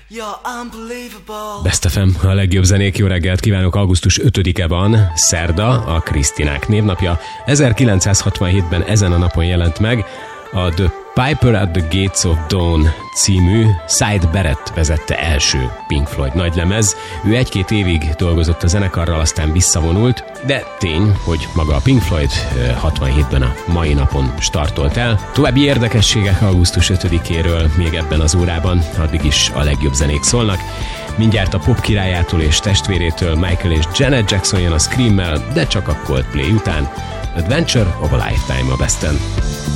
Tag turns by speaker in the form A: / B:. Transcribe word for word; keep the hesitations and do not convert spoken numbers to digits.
A: Best ef em, a legjobb zenék, jó reggelt kívánok! Augusztus ötödike van, szerda, a Krisztinák névnapja. ezerkilencszázhatvanhétben ezen a napon jelent meg a The Piper at the Gates of Dawn című Syd Barrett vezette első Pink Floyd nagylemez. Ő egy-két évig dolgozott a zenekarral, aztán visszavonult, de tény, hogy maga a Pink Floyd hatvanhétben a mai napon startolt el. További érdekességek augusztus ötödikéről még ebben az órában, addig is a legjobb zenék szólnak. Mindjárt a pop királyától és testvérétől, Michael és Janet Jackson jön a Scream-mel, de csak a Coldplay után. Adventure of a Lifetime a Besten.